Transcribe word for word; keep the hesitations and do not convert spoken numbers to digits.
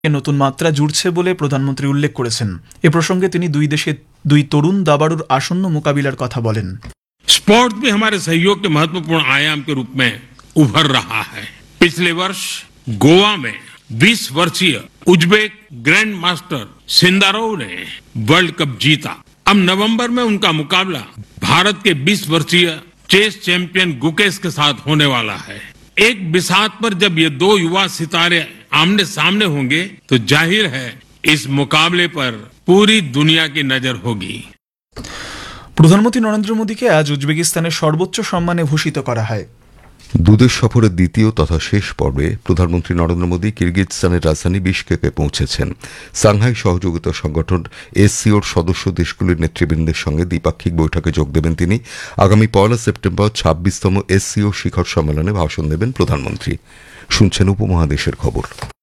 নতুন মাত্রা জুড়ছে বলে প্রধানমন্ত্রী উল্লেখ করেছেন। এ প্রসঙ্গে তিনি দুই দেশের দুই তরুণ দাবাড়ুর আসন্ন মোকাবিলার কথা বলেন। स्पोर्ट्स भी हमारे सहयोग के महत्वपूर्ण आयाम के रूप में उभर रहा है। पिछले वर्ष गोवा में बीस वर्षीय उज्बेक ग्रैंड मास्टर सिंदारोव ने वर्ल्ड कप जीता। अब नवंबर में उनका मुकाबला भारत के बीस वर्षीय चेस चैंपियन गुकेश के साथ होने वाला है। एक बिसात पर जब ये दो युवा सितारे आमने सामने होंगे तो जाहिर है इस मुकाबले पर पूरी दुनिया की नजर होगी। প্রধানমন্ত্রী নরেন্দ্র মোদীকে আজ উজবেকিস্তানের সর্বোচ্চ সম্মানে ভূষিত করা হয়। দুদেশ সফরের দ্বিতীয় তথা শেষ পর্বে প্রধানমন্ত্রী নরেন্দ্র মোদী কিরগিজস্তানের রাজধানী বিশকেকে পৌঁছেছেন। সাংহাই সহযোগিতা সংগঠন এসসিওর সদস্য দেশগুলির নেতৃবৃন্দের সঙ্গে দ্বিপাক্ষিক বৈঠকে যোগ দেবেন তিনি। আগামী পয়লা সেপ্টেম্বর ছাব্বিশতম এসসিও শিখর সম্মেলনে ভাষণ দেবেন প্রধানমন্ত্রী। শুনছেন উপমহাদেশের খবর।